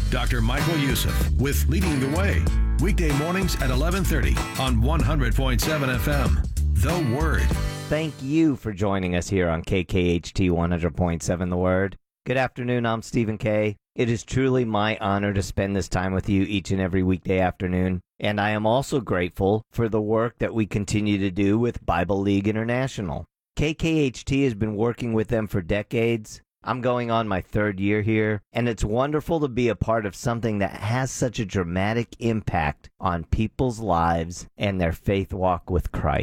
Dr. Michael Youssef with Leading the Way. Weekday mornings at 11:30 on 100.7 FM. The Word. Thank you for joining us here on KKHT 100.7 The Word. Good afternoon, I'm Stephen K. It is truly my honor to spend this time with you each and every weekday afternoon, and I am also grateful for the work that we continue to do with Bible League International. KKHT has been working with them for decades. I'm going on my third year here, and it's wonderful to be a part of something that has such a dramatic impact on people's lives and their faith walk with Christ.